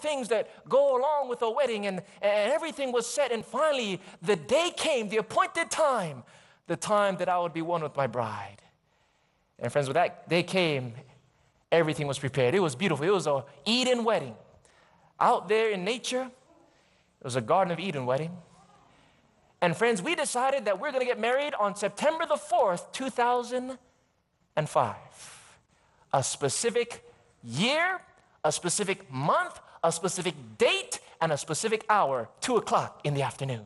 things that go along with a wedding, and everything was set. And finally, the day came, the appointed time, the time that I would be one with my bride. And friends, when that day came, everything was prepared. It was beautiful. It was an Eden wedding. Out there in nature, it was a Garden of Eden wedding. And friends, we decided that we're going to get married on September the 4th, 2005. A specific year, a specific month, a specific date, and a specific hour, 2 o'clock in the afternoon.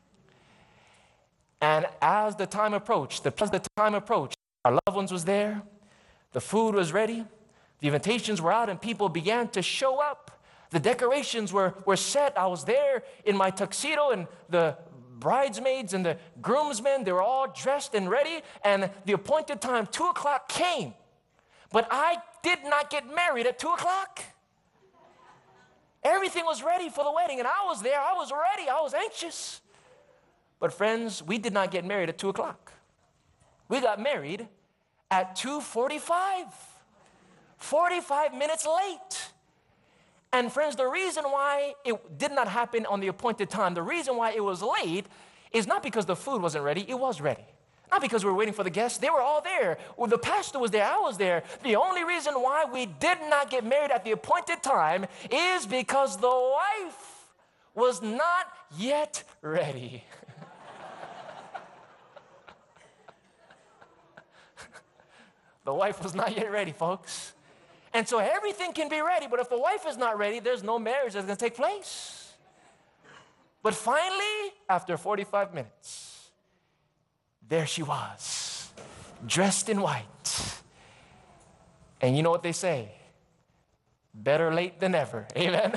And as the time approached, our loved ones was there, the food was ready, the invitations were out, and people began to show up. The decorations were set. I was there in my tuxedo, and the bridesmaids and the groomsmen, they were all dressed and ready, and the appointed time, 2 o'clock, came. But I did not get married at 2 o'clock. Everything was ready for the wedding, and I was there. I was ready. I was anxious. But friends, we did not get married at 2 o'clock. We got married at 2:45, 45 minutes late. And friends, the reason why it did not happen on the appointed time, the reason why it was late is not because the food wasn't ready. It was ready. Not because we were waiting for the guests. They were all there. Well, the pastor was there. I was there. The only reason why we did not get married at the appointed time is because the wife was not yet ready. The wife was not yet ready, folks. And so everything can be ready, but if the wife is not ready, there's no marriage that's going to take place. But finally, after 45 minutes, there she was, dressed in white. And you know what they say? Better late than never. Amen?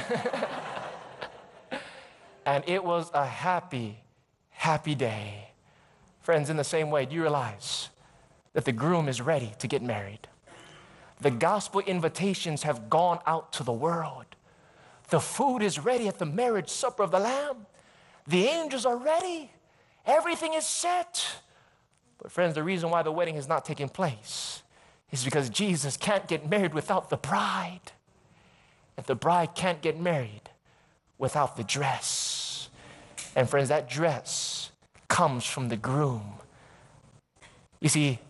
And it was a happy, happy day. Friends, in the same way, do you realize that the groom is ready to get married? The gospel invitations have gone out to the world. The food is ready at the marriage supper of the Lamb. The angels are ready. Everything is set. But friends, the reason why the wedding is not taking place is because Jesus can't get married without the bride. And the bride can't get married without the dress. And friends, that dress comes from the groom. You see,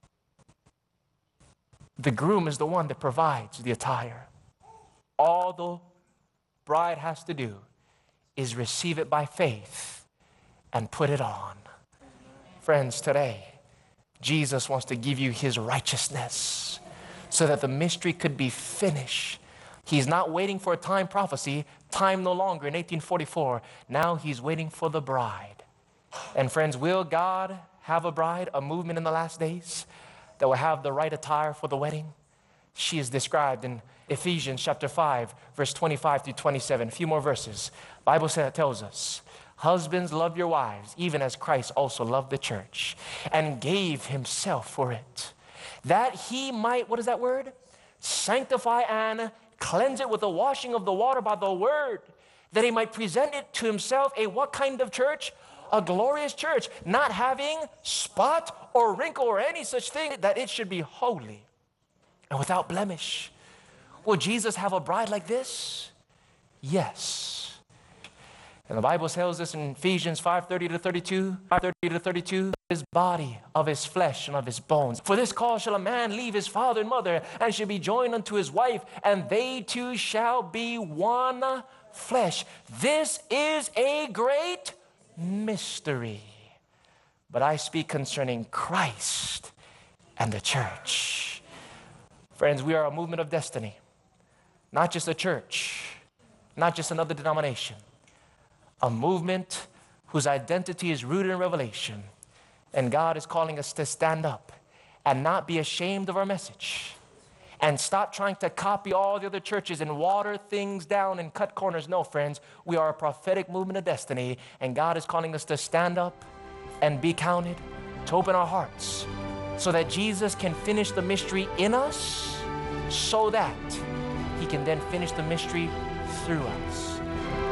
the groom is the one that provides the attire. All the bride has to do is receive it by faith and put it on. Friends, today, Jesus wants to give you his righteousness so that the mystery could be finished. He's not waiting for a time prophecy, time no longer in 1844. Now he's waiting for the bride. And friends, will God have a bride, a movement in the last days that will have the right attire for the wedding? She is described in Ephesians chapter 5, verse 25 through 27. A few more verses. Bible tells us, husbands, love your wives, even as Christ also loved the church and gave himself for it, that he might, what is that word? Sanctify and cleanse it with the washing of the water by the word, that he might present it to himself a what kind of church? A glorious church, not having spot or wrinkle or any such thing, that it should be holy and without blemish. Will Jesus have a bride like this? Yes. And the Bible tells us in Ephesians 5:30 to 32, his body of his flesh and of his bones. For this cause shall a man leave his father and mother, and shall be joined unto his wife, and they two shall be one flesh. This is a great mystery. But I speak concerning Christ and the church. Friends, we are a movement of destiny. Not just a church, not just another denomination. A movement whose identity is rooted in revelation. And God is calling us to stand up and not be ashamed of our message. And stop trying to copy all the other churches and water things down and cut corners. No, friends, we are a prophetic movement of destiny, and God is calling us to stand up and be counted, to open our hearts, so that Jesus can finish the mystery in us, so that he can then finish the mystery through us.